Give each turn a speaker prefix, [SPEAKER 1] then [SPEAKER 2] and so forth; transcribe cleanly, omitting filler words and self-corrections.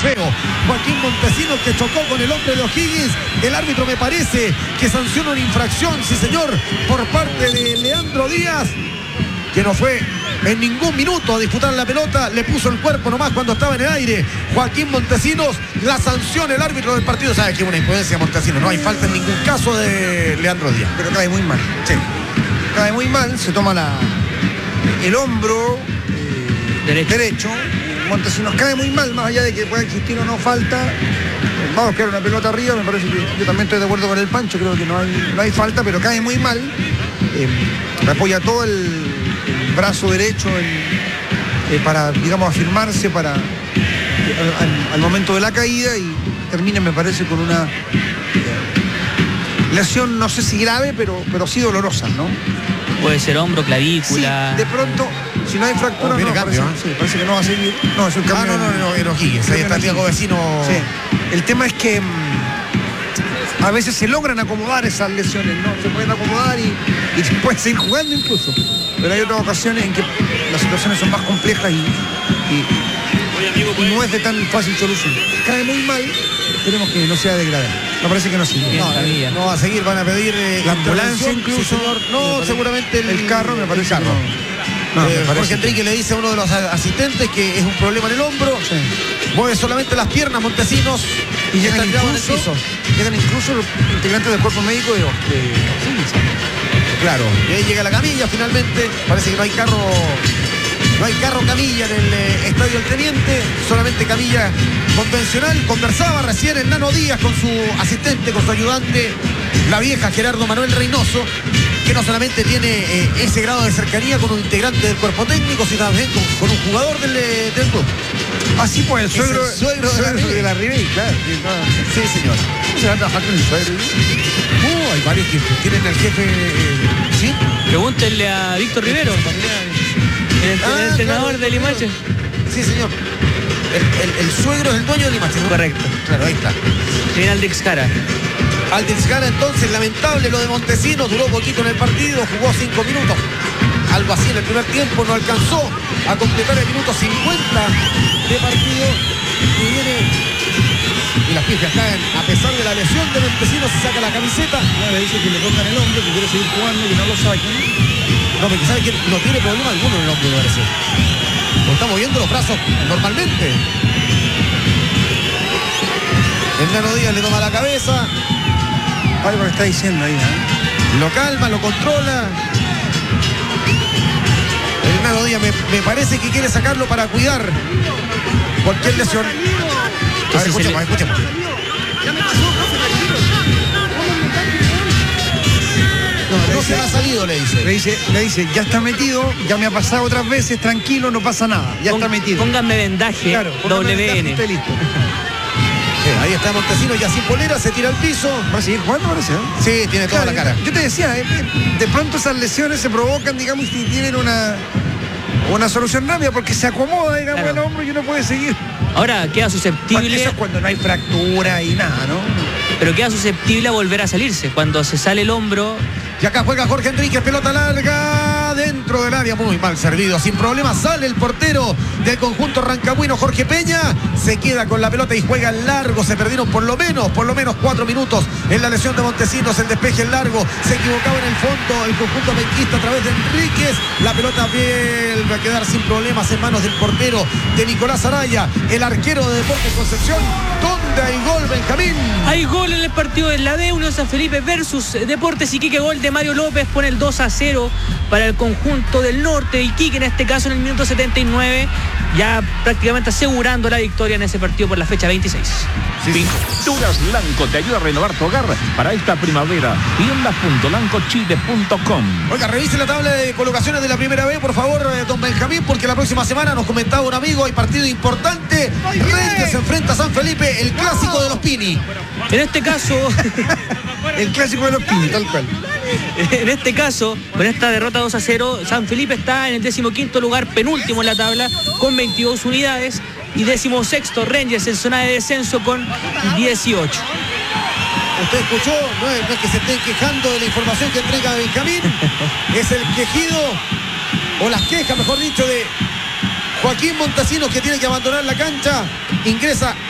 [SPEAKER 1] feo. Joaquín Montesinos, que chocó con el hombre de O'Higgins. El árbitro me parece que sanciona una infracción, sí señor, por parte de Leandro Díaz, que no fue en ningún minuto a disputar la pelota, le puso el cuerpo nomás cuando estaba en el aire. Joaquín Montesinos, la sanción el árbitro del partido. Sabe que es una imprudencia Montesinos, no hay falta en ningún caso de Leandro Díaz.
[SPEAKER 2] Pero cae muy mal. Sí. Cae muy mal, se toma el hombro derecho. Montesinos cae muy mal, más allá de que pueda existir o no falta. Vamos a quedar una pelota arriba, me parece que yo también estoy de acuerdo con el Pancho, creo que no hay falta, pero cae muy mal. Apoya todo el brazo derecho para, digamos, afirmarse al momento de la caída, y termina, me parece, con una lesión, no sé si grave, pero sí dolorosa, ¿no?
[SPEAKER 3] Puede ser hombro, clavícula.
[SPEAKER 2] Sí, de pronto, si no hay fractura,
[SPEAKER 1] viene cambio,
[SPEAKER 2] parece que no va a seguir. No, es un cambio.
[SPEAKER 1] No, en O'Higgins, ahí está Diego Vecino.
[SPEAKER 2] Sí. El tema es que a veces se logran acomodar esas lesiones, ¿no? Se pueden acomodar y pueden seguir jugando incluso. Pero hay otras ocasiones en que las situaciones son más complejas y no es de tan fácil solución. Cae muy mal, esperemos que no sea de grave. Me parece que no sigue.
[SPEAKER 1] No va a seguir, van a pedir
[SPEAKER 2] la ambulancia incluso.
[SPEAKER 1] Sí, señor. No, seguramente
[SPEAKER 2] el carro, me parece.
[SPEAKER 1] Jorge Enrique le dice a uno de los asistentes que es un problema en el hombro. Sí. Mueve solamente las piernas Montesinos
[SPEAKER 2] y llegan incluso los integrantes del cuerpo médico de O'Higgins.
[SPEAKER 1] Claro, y ahí llega la camilla finalmente. Parece que no hay carro camilla en el estadio del Teniente, solamente camilla convencional. Conversaba recién el Nano Díaz con su asistente, con su ayudante, la vieja Gerardo Manuel Reynoso, que no solamente tiene ese grado de cercanía con un integrante del cuerpo técnico, sino también con un jugador del club.
[SPEAKER 2] Así pues, el suegro de la Ribey, claro.
[SPEAKER 1] Sí, señor.
[SPEAKER 2] ¿Cómo se va a trabajar con el suegro?
[SPEAKER 1] Hay varios que tienen al jefe. ¿Sí?
[SPEAKER 3] Pregúntenle a Víctor Rivero, el entrenador de Limache.
[SPEAKER 1] Sí, señor. El suegro es el dueño de Limache, ¿no?
[SPEAKER 3] Correcto.
[SPEAKER 1] Claro, ahí está.
[SPEAKER 3] Tiene Aldrix Jara.
[SPEAKER 1] Aldrix Jara, entonces, lamentable lo de Montesinos, duró poquito en el partido, jugó 5 minutos. Algo así en el primer tiempo, no alcanzó a completar el minuto 50 de partido. Y las pifias caen, a pesar de la lesión de Montesinos, se saca la camiseta.
[SPEAKER 2] Le dice que le pongan el hombro, que quiere seguir jugando, que no lo saquen.
[SPEAKER 1] No, porque sabe que no tiene problema alguno en el hombro, me parece. No está moviendo los brazos normalmente. El Nano Díaz le toma la cabeza.
[SPEAKER 2] Algo le está diciendo ahí, ¿eh?
[SPEAKER 1] Lo calma, lo controla. El Nano Díaz me parece que quiere sacarlo para cuidar cualquier lesión. A ver, escuchemos. No se ha salido, le dice.
[SPEAKER 2] Le dice, ya está metido, ya me ha pasado otras veces, tranquilo, no pasa nada, ya está metido.
[SPEAKER 3] Pónganme vendaje, claro, WN.
[SPEAKER 2] Esté listo.
[SPEAKER 1] Ahí está Montesinos, ya sin polera, se tira al piso.
[SPEAKER 2] ¿Va a seguir jugando, parece?
[SPEAKER 1] Sí, tiene toda la cara.
[SPEAKER 2] Yo te decía, de pronto esas lesiones se provocan, digamos, y tienen una solución rápida, porque se acomoda, digamos, el hombro y uno puede seguir.
[SPEAKER 3] Ahora queda susceptible.
[SPEAKER 2] Eso es cuando no hay fractura y nada, ¿no?
[SPEAKER 3] Pero queda susceptible a volver a salirse. Cuando se sale el hombro.
[SPEAKER 1] Y acá juega Jorge Enríquez, pelota larga dentro del área, muy mal servido, sin problema, sale el portero del conjunto rancagüino, Jorge Peña, se queda con la pelota y juega largo. Se perdieron por lo menos 4 minutos en la lesión de Montesinos, el despeje en largo, se equivocaba en el fondo el conjunto penquista a través de Enríquez, la pelota vuelve a quedar sin problemas en manos del portero de Nicolás Araya, el arquero de Deportes Concepción. ¿Dónde hay gol, Benjamín?
[SPEAKER 3] Hay gol en el partido de la D, Unión San Felipe versus Deportes Iquique, gol de Mario López, pone el 2-0 para el conjunto del norte de Iquique, en este caso en el minuto 79, ya prácticamente asegurando la victoria en ese partido por la fecha 26.
[SPEAKER 4] Pinturas Lanco te ayuda a renovar tu hogar para esta primavera. Tiendas.lancochile.com.
[SPEAKER 1] Oiga, revise la tabla de colocaciones de la primera B, por favor, don Benjamín, porque la próxima semana nos comentaba un amigo, hay partido importante. Rennes se enfrenta a San Felipe, el clásico de los Pini.
[SPEAKER 3] En este caso,
[SPEAKER 2] el clásico de los Pini, tal cual.
[SPEAKER 3] En este caso, con esta derrota 2-0, San Felipe está en el 15º lugar, penúltimo en la tabla, con 22 unidades. Y 16º Rangers en zona de descenso con 18.
[SPEAKER 1] Usted escuchó, no es que se estén quejando de la información que entrega Benjamín, es el quejido, o las quejas, mejor dicho, de Joaquín Montesinos, que tiene que abandonar la cancha. Ingresa